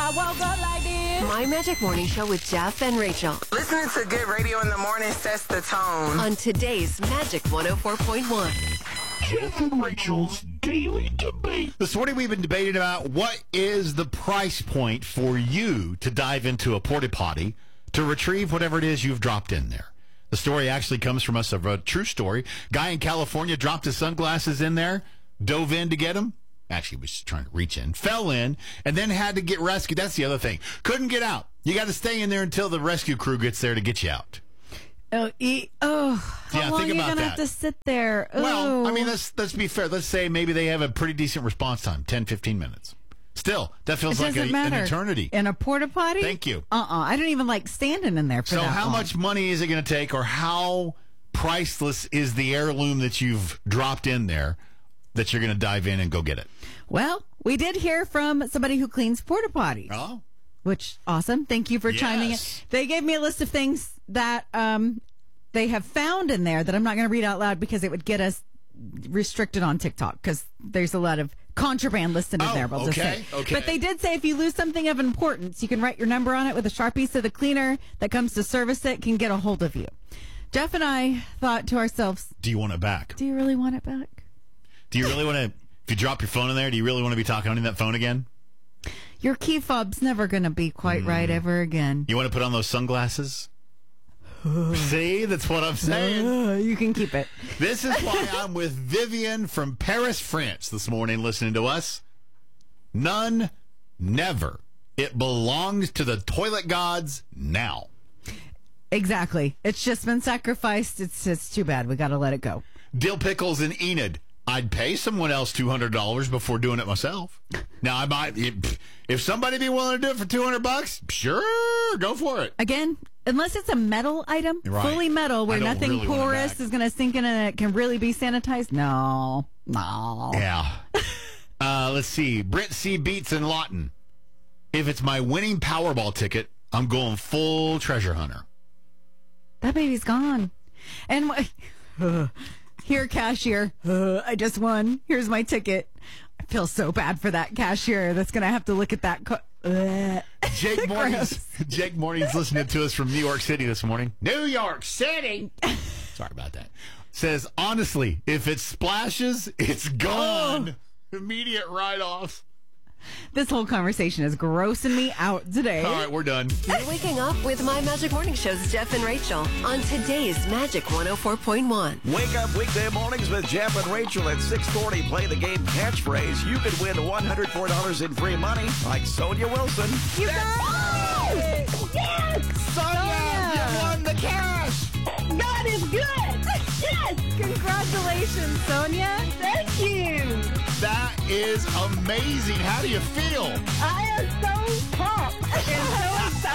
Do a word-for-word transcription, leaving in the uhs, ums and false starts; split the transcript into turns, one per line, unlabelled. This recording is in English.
I woke up like this.
My Magic Morning Show with Jeff and Rachel.
Listening to good radio in the morning sets the tone.
On today's Magic one oh four point one.
Jeff and Rachel's Daily Debate. This morning we've been debating about what is the price point for you to dive into a porta potty to retrieve whatever it is you've dropped in there. The story actually comes from us of a true story. Guy in California dropped his sunglasses in there, dove in to get them. Actually, was trying to reach in, fell in, and then had to get rescued. That's the other thing. Couldn't get out. You got to stay in there until the rescue crew gets there to get you out.
Oh, e- oh how
Yeah,
long
think
are you
about
going to
that.
have to sit there?
Well, I
Ooh.
mean, let's let's be fair. Let's say maybe they have a pretty decent response time, ten, fifteen minutes. Still, that feels
It
like a,
doesn't
an
matter.
eternity.
In a porta potty?
Thank you.
Uh-uh. I don't even like standing in there for
So
that
how
long.
much money is it going to take, or how priceless is the heirloom that you've dropped in there that you're going to dive in and go get it?
Well, we did hear from somebody who cleans porta potties.
Oh.
Which, awesome. Thank you for chiming in.
Yes.
They gave me a list of things that um, they have found in there that I'm not going to read out loud because it would get us restricted on TikTok because there's a lot of contraband listed in
Oh,
there. We'll just
okay,
say.
okay.
But they did say if you lose something of importance, you can write your number on it with a Sharpie so the cleaner that comes to service it can get a hold of you. Jeff and I thought to ourselves,
Do you want it back?
do you really want it back?
Do you really want to, if you drop your phone in there, do you really want to be talking on that phone again?
Your key fob's never going to be quite
Mm.
right ever again.
You want to put on those sunglasses? See, that's what I'm saying.
Uh, you can keep it.
This is why I'm with Vivian from Paris, France this morning listening to us. None, never. It belongs to the toilet gods now.
Exactly. It's just been sacrificed. It's it's too bad. We got to let it go.
Dill Pickles and Enid. I'd pay someone else two hundred dollars before doing it myself. Now, I might, if somebody be willing to do it for two hundred bucks, sure, go for it.
Again, unless it's a metal item,
Right.
fully metal, where
I don't
nothing
really want it
porous
back.
is going to sink in and it can really be sanitized. No. No.
Yeah. uh, let's see. Brent C. Beats in Lawton. If it's my winning Powerball ticket, I'm going full treasure hunter.
That baby's gone. And uh, here, cashier, uh, I just won. Here's my ticket. I feel so bad for that cashier that's going to have to look at that. Co- uh.
Jake Mornings. Jake Mornings listening to us from New York City this morning. New York City. Sorry about that. Says, honestly, if it splashes, it's gone.
Oh.
Immediate write-off.
This whole conversation is grossing me out today.
All right, we're done.
You're waking up with My Magic Morning Show's Jeff and Rachel on today's Magic one oh four point one.
Wake up weekday mornings with Jeff and Rachel at six forty. Play the game Catchphrase. You could win one hundred four dollars in free money like Sonia Wilson.
You got it! Yes!
Sonia, you won the cash.
God is good! Yes! Congratulations, Sonia! Thank you!
That is amazing. How do you feel?
I am so pumped and so excited.